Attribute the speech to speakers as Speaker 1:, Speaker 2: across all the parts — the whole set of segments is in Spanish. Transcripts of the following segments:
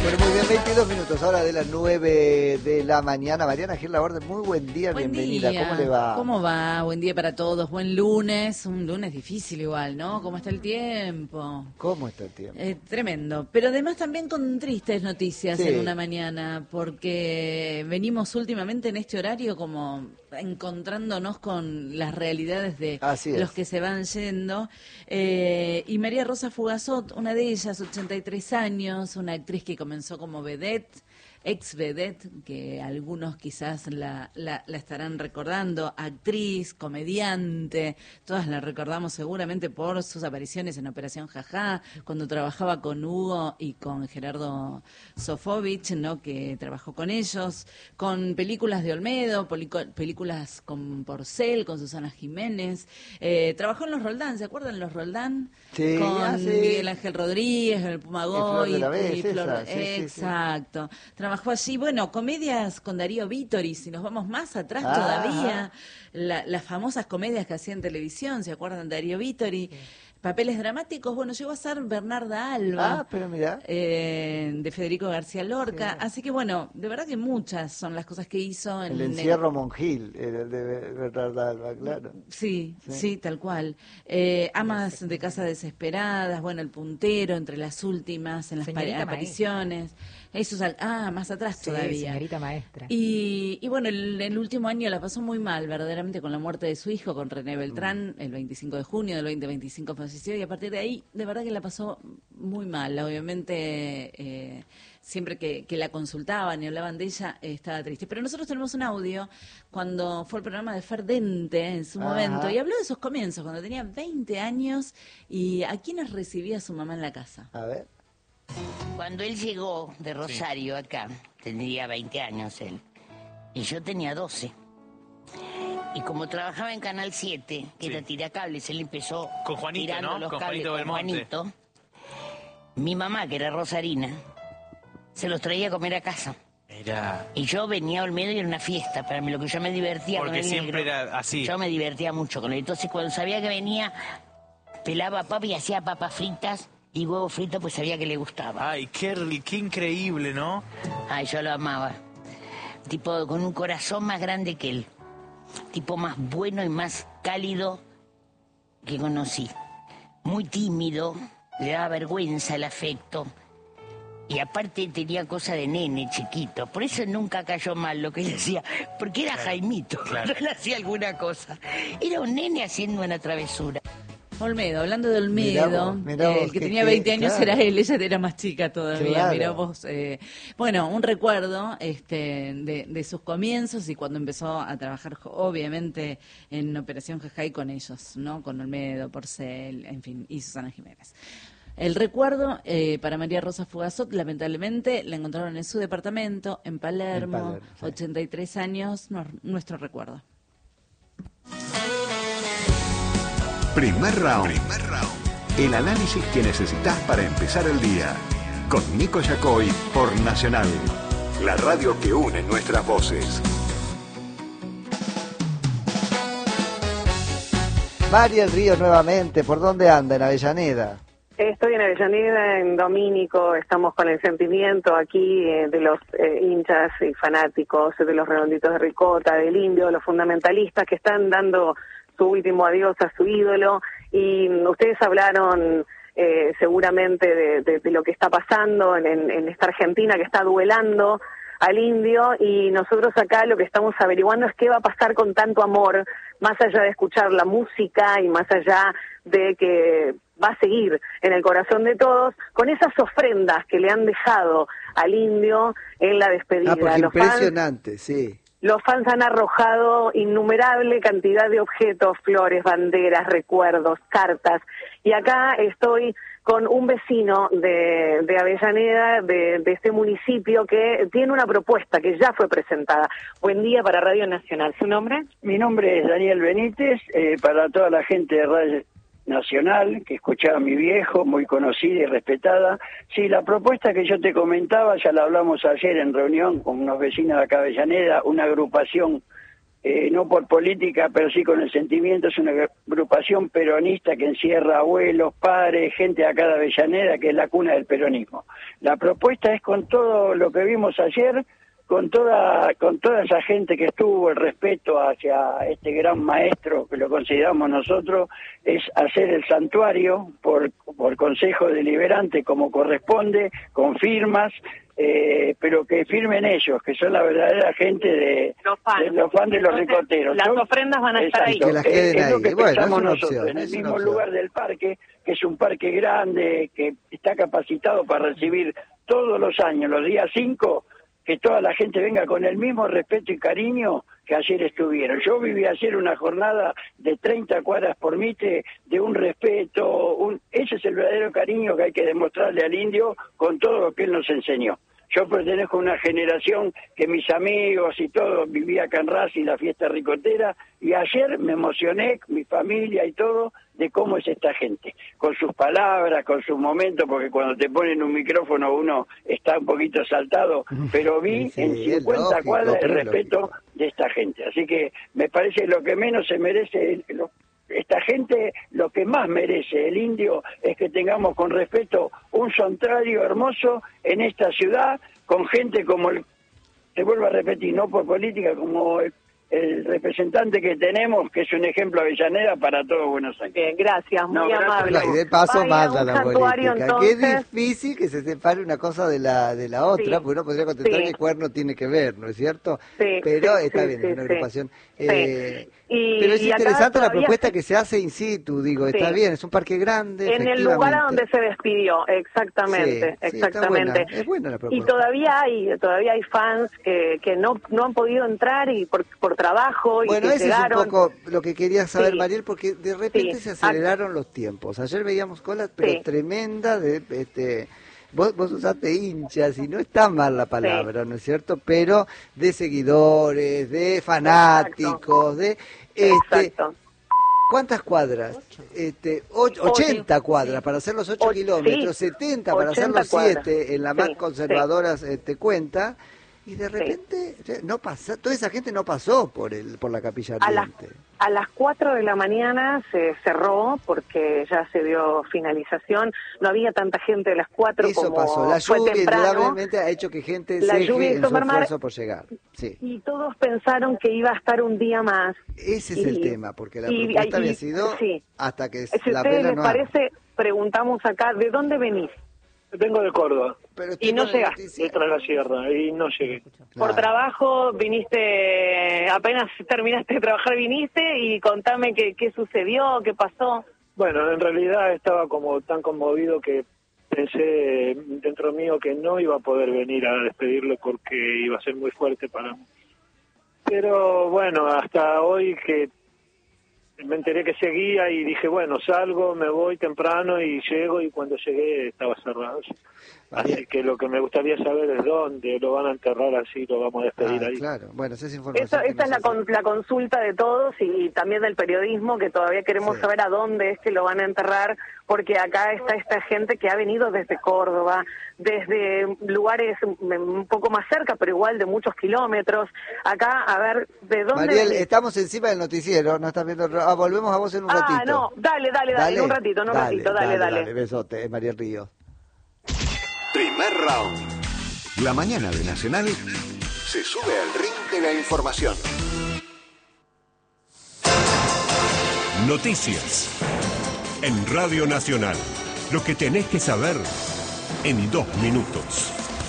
Speaker 1: Bueno, muy bien, 22 minutos, ahora de las 9 de la mañana. Mariana Gil Laborde, muy buen día, bienvenida.
Speaker 2: Día.
Speaker 1: ¿Cómo le va?
Speaker 2: ¿Cómo va? Buen día para todos, buen lunes. Un lunes difícil igual, ¿no? ¿Cómo está el tiempo?
Speaker 1: ¿Cómo está el tiempo?
Speaker 2: Tremendo, pero además también con tristes noticias
Speaker 1: Sí.
Speaker 2: en una mañana, porque venimos últimamente en este horario como encontrándonos con las realidades de los que se van yendo. Y María Rosa Fugazot, una de ellas, 83 años, una actriz que comenzó como vedette, ex vedette, que algunos quizás la estarán recordando, actriz, comediante, todas la recordamos seguramente por sus apariciones en Operación Jajá, cuando trabajaba con Hugo y con Gerardo Sofovich, ¿no? Que trabajó con ellos, con películas de Olmedo, películas con Porcel, con Susana Jiménez, trabajó en los Roldán, ¿se acuerdan los Roldán?
Speaker 1: Sí,
Speaker 2: Con Miguel Ángel Rodríguez, el Pumagoy, exacto. Trabajó allí, bueno, comedias con Darío Vítori, si nos vamos más atrás todavía, las famosas comedias que hacía en televisión, ¿se acuerdan? Darío Vítori. Sí. Papeles dramáticos, bueno, llegó a ser Bernarda Alba,
Speaker 1: pero mira.
Speaker 2: De Federico García Lorca, sí. Así que bueno, de verdad que muchas son las cosas que hizo.
Speaker 1: El encierro Monjil, el de Bernarda Alba, claro.
Speaker 2: Sí, tal cual. Amas de Casa Desesperadas, bueno, El Puntero, entre las últimas, en las apariciones. Eso más atrás todavía.
Speaker 3: Señorita maestra.
Speaker 2: Y bueno, el último año la pasó muy mal, verdaderamente, con la muerte de su hijo, con René Beltrán, el 25 de junio del 2025 falleció, y a partir de ahí, de verdad que la pasó muy mal. Obviamente, siempre que la consultaban y hablaban de ella, estaba triste. Pero nosotros tenemos un audio cuando fue el programa de Ferdente en su momento, y habló de sus comienzos, cuando tenía 20 años, y a quienes recibía su mamá en la casa.
Speaker 1: A ver.
Speaker 4: Cuando él llegó de Rosario acá, tendría 20 años él, y yo tenía 12. Y como trabajaba en Canal 7, que era tiracables, él empezó
Speaker 5: con Juanito,
Speaker 4: tirando
Speaker 5: ¿no?
Speaker 4: los
Speaker 5: con
Speaker 4: cables
Speaker 5: Juanito
Speaker 4: con Juanito. Mi mamá, que era rosarina, se los traía a comer a casa. Y yo venía a Olmedo y era una fiesta para mí, lo que yo me divertía
Speaker 5: porque
Speaker 4: con el
Speaker 5: siempre
Speaker 4: negro.
Speaker 5: Era así.
Speaker 4: Yo me divertía mucho con él. Entonces cuando sabía que venía, pelaba papa y hacía papas fritas y huevo frito, pues sabía que le gustaba.
Speaker 5: Ay, qué increíble, ¿no?
Speaker 4: Ay, yo lo amaba. Tipo con un corazón más grande que él. Tipo más bueno y más cálido que conocí. Muy tímido, le daba vergüenza el afecto. Y aparte tenía cosa de nene chiquito. Por eso nunca cayó mal lo que él hacía. Porque era Jaimito, cuando él hacía alguna cosa. Era un nene haciendo una travesura.
Speaker 2: Olmedo, hablando de Olmedo,
Speaker 1: mirá vos,
Speaker 2: el que tenía 20 años era él, ella era más chica todavía,
Speaker 1: claro.
Speaker 2: Mirá vos. Bueno, un recuerdo de sus comienzos y cuando empezó a trabajar, obviamente, en Operación Jajá con ellos, ¿no? Con Olmedo, Porcel, en fin, y Susana Jiménez. El recuerdo para María Rosa Fugazot, lamentablemente, la encontraron en su departamento, en Palermo, 83 años, nuestro recuerdo.
Speaker 6: Primer round. El análisis que necesitas para empezar el día. Con Nico Yacoy por Nacional. La radio que une nuestras voces.
Speaker 1: María del Río nuevamente, ¿por dónde anda? En Avellaneda.
Speaker 7: Estoy en Avellaneda, en Domínico, estamos con el sentimiento aquí de los hinchas y fanáticos, de los redonditos de ricota, del Indio, los fundamentalistas que están dando su último adiós a su ídolo, y ustedes hablaron seguramente de lo que está pasando en esta Argentina que está duelando al Indio, y nosotros acá lo que estamos averiguando es qué va a pasar con tanto amor, más allá de escuchar la música y más allá de que va a seguir en el corazón de todos, con esas ofrendas que le han dejado al Indio en la despedida.
Speaker 1: Porque impresionante, sí.
Speaker 7: Los fans han arrojado innumerable cantidad de objetos, flores, banderas, recuerdos, cartas. Y acá estoy con un vecino de Avellaneda, de este municipio, que tiene una propuesta que ya fue presentada. Buen día para Radio Nacional. ¿Su nombre?
Speaker 8: Mi nombre es Daniel Benítez, para toda la gente de Radio Nacional, que escuchaba a mi viejo, muy conocida y respetada. Sí, la propuesta que yo te comentaba, ya la hablamos ayer en reunión con unos vecinos de acá de Avellaneda, una agrupación no por política, pero sí con el sentimiento. Es una agrupación peronista que encierra abuelos, padres, gente acá de Avellaneda, que es la cuna del peronismo. La propuesta es, con todo lo que vimos ayer, con toda esa gente que estuvo, el respeto hacia este gran maestro, que lo consideramos nosotros, es hacer el santuario por consejo deliberante como corresponde, con firmas, pero que firmen ellos, que son la verdadera gente de los fans de los ricoteros.
Speaker 7: Las ofrendas van a estar ahí.
Speaker 1: Que las queden
Speaker 8: es
Speaker 1: ahí.
Speaker 8: lo que pensamos nosotros,
Speaker 1: opción,
Speaker 8: en el mismo lugar del parque, que es un parque grande, que está capacitado para recibir todos los años, los días 5, que toda la gente venga con el mismo respeto y cariño que ayer estuvieron. Yo viví ayer una jornada de 30 cuadras por Mitre, de un respeto, ese es el verdadero cariño que hay que demostrarle al indio con todo lo que él nos enseñó. Yo pertenezco a una generación que mis amigos y todo vivía acá en Racing, la fiesta ricotera, y ayer me emocioné, mi familia y todo, de cómo es esta gente, con sus palabras, con sus momentos, porque cuando te ponen un micrófono uno está un poquito saltado, pero vi en 50 cuadras el respeto de esta gente. Así que me parece lo que menos se merece esta gente, lo que más merece el indio es que tengamos con respeto un santuario hermoso en esta ciudad, con gente como te vuelvo a repetir, no por política, como el representante que tenemos, que es un ejemplo Avellaneda para todo Buenos Aires.
Speaker 7: Bien, gracias, muy amable.
Speaker 1: Y de paso manda la política.
Speaker 7: Entonces...
Speaker 1: Qué difícil que se separe una cosa de la otra, porque uno podría contestar que cuerno tiene que ver, ¿no es cierto?
Speaker 7: Sí,
Speaker 1: pero está bien, es una agrupación. Pero es interesante la propuesta que se hace in situ, digo, está bien, es un parque grande.
Speaker 7: En el lugar a donde se despidió, exactamente.
Speaker 1: Es buena la propuesta.
Speaker 7: Y todavía hay fans que no han podido entrar y por trabajo,
Speaker 1: bueno,
Speaker 7: y que
Speaker 1: ese
Speaker 7: llegaron.
Speaker 1: es un poco lo que quería saber, Mariel, porque de repente se aceleraron los tiempos. Ayer veíamos colas, pero tremenda de Vos usaste hinchas y no está mal la palabra, ¿no es cierto? Pero de seguidores, de fanáticos,
Speaker 7: Exacto.
Speaker 1: ¿Cuántas cuadras? 80 cuadras para hacer los 8 kilómetros, 70 para hacer los 7 en la más conservadora cuenta. Y de repente no pasa, toda esa gente no pasó por la Capilla Ardiente.
Speaker 7: A las 4 de la mañana se cerró porque ya se dio finalización. No había tanta gente a las 4
Speaker 1: Eso
Speaker 7: como
Speaker 1: pasó. La
Speaker 7: fue
Speaker 1: lluvia
Speaker 7: temprano.
Speaker 1: indudablemente ha hecho que gente ceje en su esfuerzo por llegar. Sí.
Speaker 7: Y todos pensaron que iba a estar un día más.
Speaker 1: Ese es el tema, porque la propuesta había sido hasta que la vela no
Speaker 7: parece, preguntamos acá, ¿de dónde venís?
Speaker 3: Vengo de Córdoba.
Speaker 7: Y no llegaste.
Speaker 3: Detrás de la sierra, y no llegué.
Speaker 7: Por trabajo viniste, apenas terminaste de trabajar viniste, y contame qué sucedió, qué pasó.
Speaker 3: Bueno, en realidad estaba como tan conmovido que pensé dentro mío que no iba a poder venir a despedirlo porque iba a ser muy fuerte para mí. Pero bueno, hasta hoy que me enteré que seguía y dije, bueno, salgo, me voy temprano y llego, y cuando llegué estaba cerrado. Así que lo que me gustaría saber es dónde lo van a enterrar, así lo vamos a despedir ahí.
Speaker 1: Claro, bueno, esa es información.
Speaker 7: Esta es la consulta de todos y también del periodismo, que todavía queremos saber a dónde es que lo van a enterrar, porque acá está esta gente que ha venido desde Córdoba, desde lugares un poco más cerca, pero igual de muchos kilómetros. Acá, a ver, ¿de dónde
Speaker 1: Mariel,
Speaker 7: venís?
Speaker 1: Estamos encima del noticiero, no estás viendo. Volvemos a vos en un ratito.
Speaker 7: No, dale, en un ratito, dale.
Speaker 1: Besote, Mariel Ríos.
Speaker 6: Primer round. La mañana de Nacional se sube al ring de la información.
Speaker 9: Noticias. En Radio Nacional. Lo que tenés que saber en 2 minutos.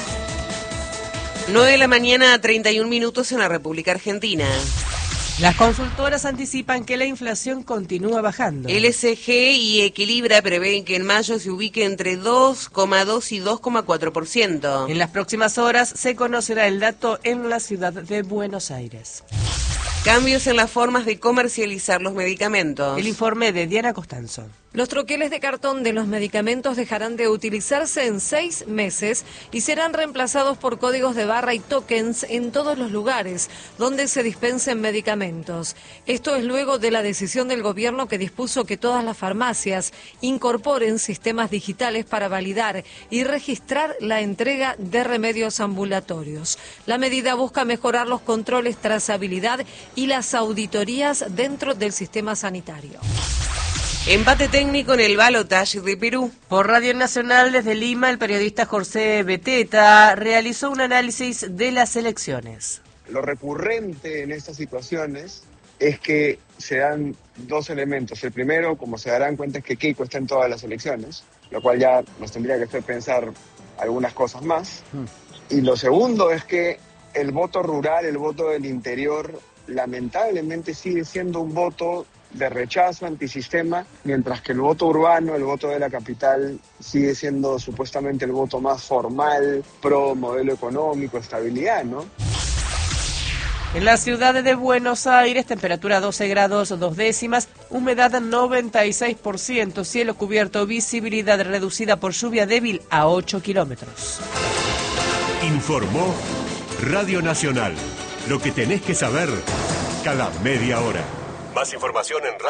Speaker 10: 9 de la mañana, 31 minutos en la República Argentina.
Speaker 11: Las consultoras anticipan que la inflación continúa bajando.
Speaker 10: LSG y Equilibra prevén que en mayo se ubique entre 2,2 y 2,4%.
Speaker 11: En las próximas horas se conocerá el dato en la ciudad de Buenos Aires.
Speaker 10: Cambios en las formas de comercializar los medicamentos.
Speaker 11: El informe de Diana Costanzo.
Speaker 12: Los troqueles de cartón de los medicamentos dejarán de utilizarse en 6 meses y serán reemplazados por códigos de barra y tokens en todos los lugares donde se dispensen medicamentos. Esto es luego de la decisión del gobierno que dispuso que todas las farmacias incorporen sistemas digitales para validar y registrar la entrega de remedios ambulatorios. La medida busca mejorar los controles, trazabilidad y las auditorías dentro del sistema sanitario.
Speaker 10: Empate técnico en el balotaje de Perú.
Speaker 11: Por Radio Nacional desde Lima, el periodista José Beteta realizó un análisis de las elecciones.
Speaker 13: Lo recurrente en estas situaciones es que se dan dos elementos. El primero, como se darán cuenta, es que Keiko está en todas las elecciones, lo cual ya nos tendría que hacer pensar algunas cosas más. Y lo segundo es que el voto rural, el voto del interior, lamentablemente sigue siendo un voto de rechazo antisistema, mientras que el voto urbano, el voto de la capital, sigue siendo supuestamente el voto más formal, pro modelo económico, estabilidad, ¿no?
Speaker 11: En la ciudad de Buenos Aires, temperatura 12 grados 2 décimas, humedad 96%, cielo cubierto, visibilidad reducida por lluvia débil a 8 kilómetros.
Speaker 9: Informó Radio Nacional. Lo que tenés que saber cada media hora. Más información en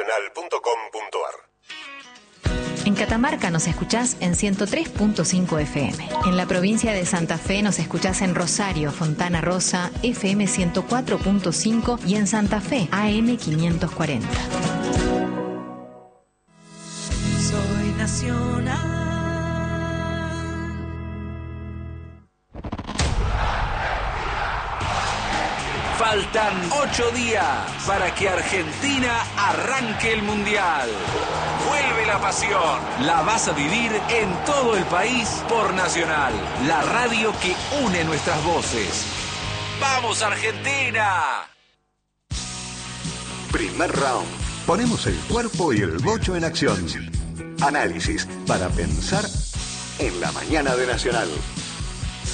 Speaker 9: radionacional.com.ar.
Speaker 14: En Catamarca nos escuchás en 103.5 FM. En la provincia de Santa Fe nos escuchás en Rosario, Fontana Rosa, FM 104.5 y en Santa Fe, AM 540.
Speaker 15: Soy nacional.
Speaker 16: Faltan 8 días para que Argentina arranque el Mundial. Vuelve la pasión. La vas a vivir en todo el país por Nacional, la radio que une nuestras voces. ¡Vamos, Argentina!
Speaker 6: Primer round. Ponemos el cuerpo y el bocho en acción. Análisis para pensar en la mañana de Nacional.